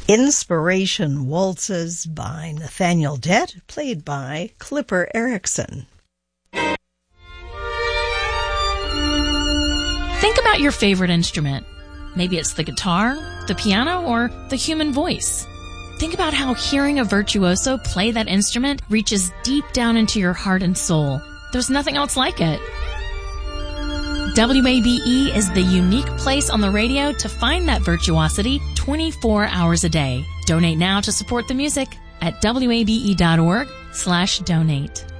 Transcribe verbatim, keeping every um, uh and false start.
Inspiration Waltzes by Nathaniel Dett, played by Clipper Erickson. Think about your favorite instrument. Maybe it's the guitar, the piano, or the human voice. Think about how hearing a virtuoso play that instrument reaches deep down into your heart and soul. There's nothing else like it. W A B E is the unique place on the radio to find that virtuosity twenty-four hours a day. Donate now to support the music at W A B E dot org slash donate.